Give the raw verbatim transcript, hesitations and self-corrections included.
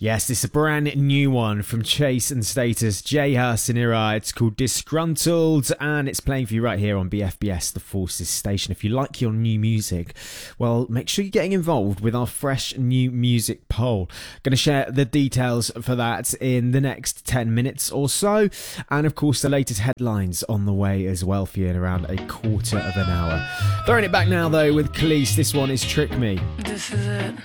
Yes, it's a brand new one from Chase and Status, J Sinira. It's called Disgruntled, and it's playing for you right here on B F B S, the Forces station. If you like your new music, well, make sure you're getting involved with our fresh new music poll. Going to share the details for that in the next ten minutes or so, and of course the latest headlines on the way as well for you in around a quarter of an hour. Throwing it back now though with Khalees. This one is Trick Me. This is it.